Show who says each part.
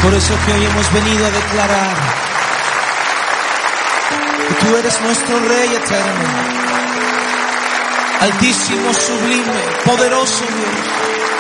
Speaker 1: Por eso que hoy hemos venido a declarar que tú eres nuestro Rey eterno, altísimo, sublime, poderoso Dios.